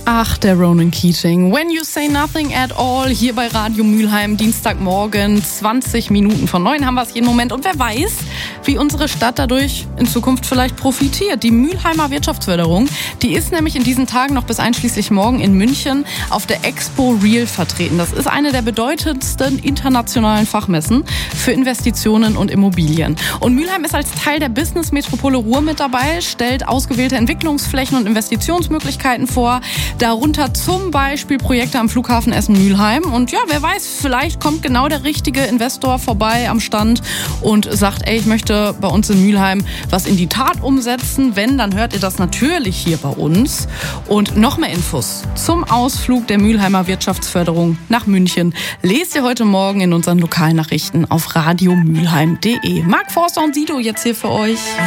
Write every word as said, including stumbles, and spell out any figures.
Ach, der Ronan Keating. When you say nothing at all, hier bei Radio Mülheim, Dienstagmorgen, zwanzig Minuten von neun haben wir es jeden Moment. Und wer weiß, wie unsere Stadt dadurch in Zukunft vielleicht profitiert. Die Mülheimer Wirtschaftsförderung, die ist nämlich in diesen Tagen noch bis einschließlich morgen in München auf der Expo Real vertreten. Das ist eine der bedeutendsten internationalen Fachmessen für Investitionen und Immobilien. Und Mülheim ist als Teil der Business-Metropole Ruhr mit dabei, stellt ausgewählte Entwicklungsflächen und Investitionsmöglichkeiten vor. Darunter zum Beispiel Projekte am Flughafen Essen-Mülheim. Und ja, wer weiß, vielleicht kommt genau der richtige Investor vorbei am Stand und sagt, ey, ich möchte bei uns in Mülheim was in die Tat umsetzen. Wenn, dann hört ihr das natürlich hier bei uns. Und noch mehr Infos zum Ausflug der Mülheimer Wirtschaftsförderung nach München lest ihr heute Morgen in unseren Lokalnachrichten auf radiomülheim punkt de. Marc Forster und Sido jetzt hier für euch.